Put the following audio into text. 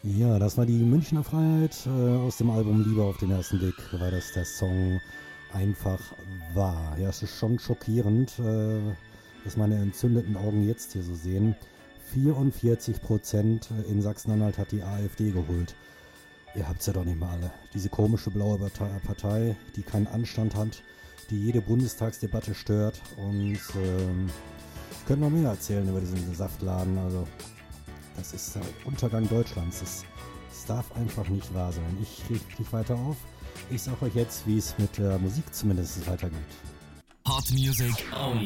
Ja, das war die Münchner Freiheit aus dem Album Liebe auf den ersten Blick, war das der Song Einfach wahr. Ja, es ist schon schockierend, dass meine entzündeten Augen jetzt hier so sehen. 44% in Sachsen-Anhalt hat die AfD geholt. Ihr habt's ja doch nicht mal alle. Diese komische blaue Partei, die keinen Anstand hat, die jede Bundestagsdebatte stört und ich könnte noch mehr erzählen über diesen Saftladen. Also das ist der Untergang Deutschlands. Das darf einfach nicht wahr sein. Ich reg nicht weiter auf. Ich sag euch jetzt, wie es mit der Musik zumindest weitergeht. Hot Music only.